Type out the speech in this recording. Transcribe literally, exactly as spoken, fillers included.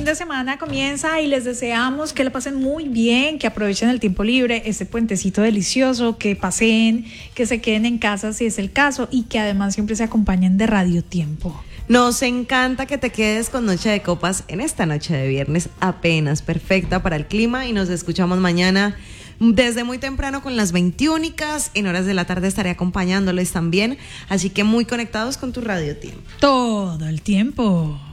de semana comienza y les deseamos que la pasen muy bien, que aprovechen el tiempo libre, este puentecito delicioso, que pasen, que se queden en casa si es el caso y que además siempre se acompañen de Radio Tiempo. Nos encanta que te quedes con Noche de Copas en esta noche de viernes, apenas perfecta para el clima, y nos escuchamos mañana desde muy temprano con las veintiúnicas. En horas de la tarde estaré acompañándoles también, así que muy conectados con tu Radio Tiempo. Todo el tiempo.